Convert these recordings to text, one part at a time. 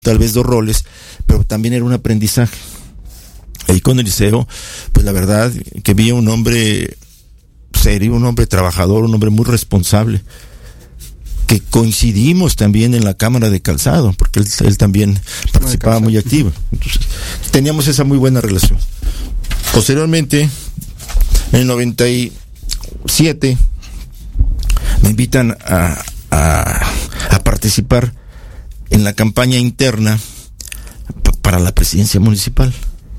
tal vez 2 roles, pero también era un aprendizaje. Ahí con Eliseo, pues la verdad que vi a un hombre serio, un hombre trabajador, un hombre muy responsable, que coincidimos también en la Cámara de Calzado, porque él también participaba muy activo. Entonces, teníamos esa muy buena relación. Posteriormente, en el 97, me invitan a participar en la campaña interna para la presidencia municipal.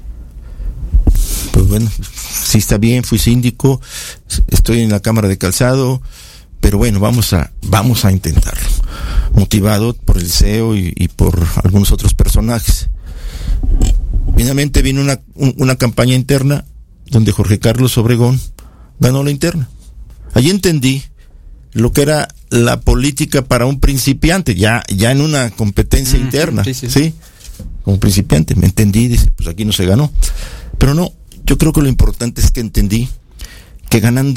Pues bueno, sí está bien, fui síndico, estoy en la Cámara de Calzado, pero bueno, vamos a intentarlo. Motivado por el CEO y por algunos otros personajes. Finalmente vino una campaña interna donde Jorge Carlos Obregón ganó la interna. Allí entendí lo que era la política para un principiante, ya en una competencia interna, sí, como principiante, me entendí, dice, pues aquí no se ganó. Pero no, yo creo que lo importante es que entendí que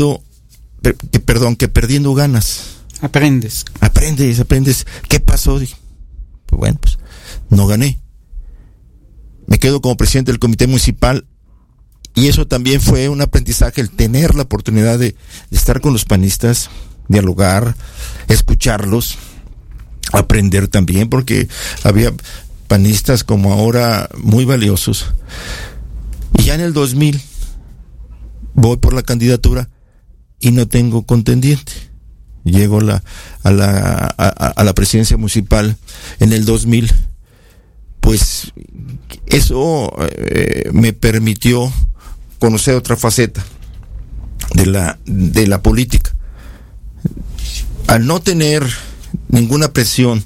que perdiendo ganas. Aprendes. ¿Qué pasó? Dije, pues bueno, pues no gané. Me quedo como presidente del comité municipal y eso también fue un aprendizaje, el tener la oportunidad de estar con los panistas, dialogar, escucharlos, aprender también, porque había panistas como ahora muy valiosos. Y ya en el 2000 voy por la candidatura y no tengo contendiente. Llego a la presidencia municipal en el 2000. Pues eso me permitió conocer otra faceta de la política. Al no tener ninguna presión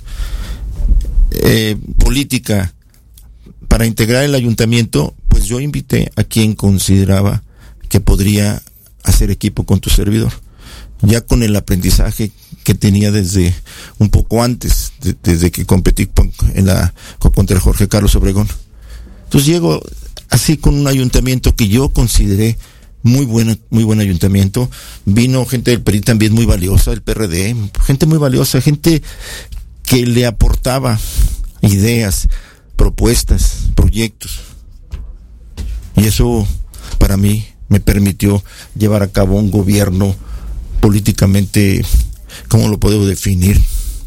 política para integrar el ayuntamiento, pues yo invité a quien consideraba que podría hacer equipo con tu servidor, ya con el aprendizaje que tenía desde un poco antes, desde que competí contra Jorge Carlos Obregón. Entonces llego así con un ayuntamiento que yo consideré muy buen ayuntamiento. Vino gente del PRI también muy valiosa, del PRD, gente muy valiosa, gente que le aportaba ideas, propuestas, proyectos. Y eso para mí me permitió llevar a cabo un gobierno políticamente, ¿cómo lo puedo definir?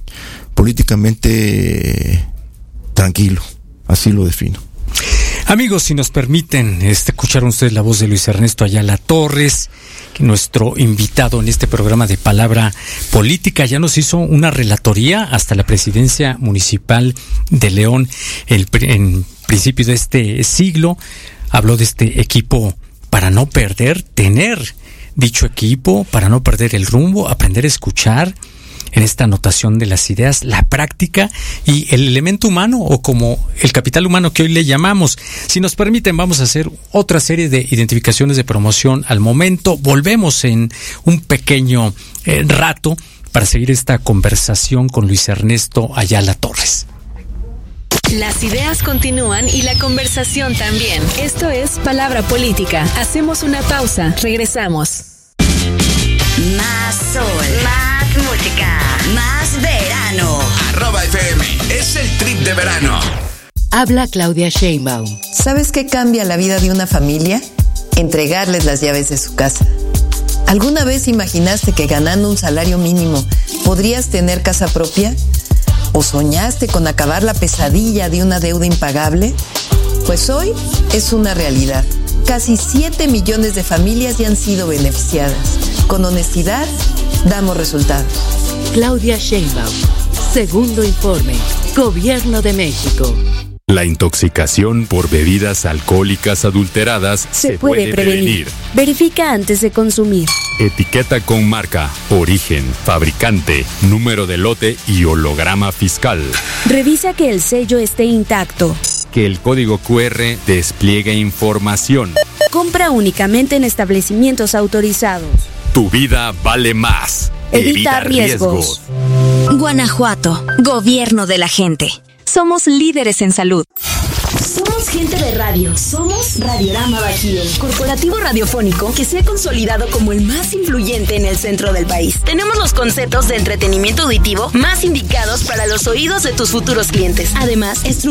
Políticamente tranquilo, así lo defino. Amigos, si nos permiten, escucharon ustedes la voz de Luis Ernesto Ayala Torres, que nuestro invitado en este programa de Palabra Política ya nos hizo una relatoría hasta la presidencia municipal de León en principio de este siglo. Habló de este equipo para no perder, tener dicho equipo, para no perder el rumbo, aprender a escuchar en esta anotación de las ideas, la práctica y el elemento humano, o como el capital humano que hoy le llamamos. Si nos permiten, vamos a hacer otra serie de identificaciones de promoción al momento. Volvemos en un pequeño rato para seguir esta conversación con Luis Ernesto Ayala Torres. Las ideas continúan y la conversación también. Esto es Palabra Política. Hacemos una pausa. Regresamos. Más sol, más música, más verano. @FM es el trip de verano. Habla Claudia Sheinbaum. ¿Sabes qué cambia la vida de una familia? Entregarles las llaves de su casa. ¿Alguna vez imaginaste que ganando un salario mínimo podrías tener casa propia? ¿O soñaste con acabar la pesadilla de una deuda impagable? Pues hoy es una realidad. Casi 7 millones de familias ya han sido beneficiadas. Con honestidad, damos resultados. Claudia Sheinbaum. Segundo informe. Gobierno de México. La intoxicación por bebidas alcohólicas adulteradas se puede prevenir. Verifica antes de consumir. Etiqueta con marca, origen, fabricante, número de lote y holograma fiscal. Revisa que el sello esté intacto. Que el código QR despliegue información. Compra únicamente en establecimientos autorizados. Tu vida vale más. Evita riesgos. Guanajuato, gobierno de la gente. Somos líderes en salud. Somos gente de radio. Somos Radiorama Bajío, corporativo radiofónico que se ha consolidado como el más influyente en el centro del país. Tenemos los conceptos de entretenimiento auditivo más indicados para los oídos de tus futuros clientes. Además,